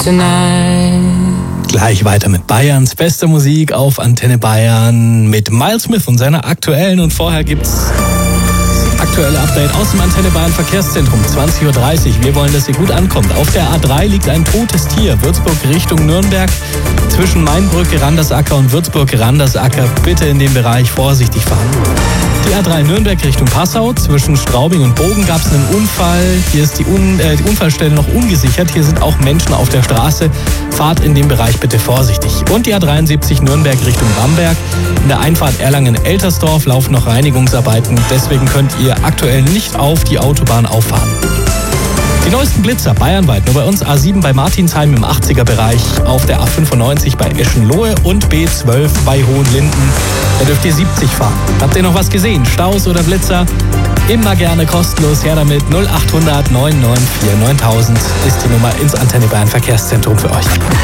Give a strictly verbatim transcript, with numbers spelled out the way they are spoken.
tonight. Gleich weiter mit Bayerns beste Musik auf Antenne Bayern mit Miles Smith und seiner aktuellen. Und vorher gibt's aktuelle Update aus dem Antenne Bayern Verkehrszentrum, zwanzig Uhr dreißig. Wir wollen, dass ihr gut ankommt. Auf der A drei liegt ein totes Tier. Würzburg Richtung Nürnberg. Zwischen Mainbrücke, Randersacker und Würzburg, Randersacker. Bitte in dem Bereich vorsichtig fahren. Die A drei Nürnberg Richtung Passau. Zwischen Straubing und Bogen gab es einen Unfall. Hier ist die, Un- äh, die Unfallstelle noch ungesichert. Hier sind auch Menschen auf der Straße. Fahrt in dem Bereich bitte vorsichtig. Und die A dreiundsiebzig Nürnberg Richtung Bamberg. In der Einfahrt Erlangen-Eltersdorf laufen noch Reinigungsarbeiten. Deswegen könnt ihr aktuell nicht auf die Autobahn auffahren. Die neuesten Blitzer bayernweit, nur bei uns A sieben bei Martinsheim im achtziger-Bereich, auf der A fünfundneunzig bei Eschenlohe und B zwölf bei Hohenlinden. Da dürft ihr siebzig fahren. Habt ihr noch was gesehen? Staus oder Blitzer? Immer gerne kostenlos her damit. null achthundert neun neun vier neuntausend ist die Nummer ins Antenne Bayern Verkehrszentrum für euch.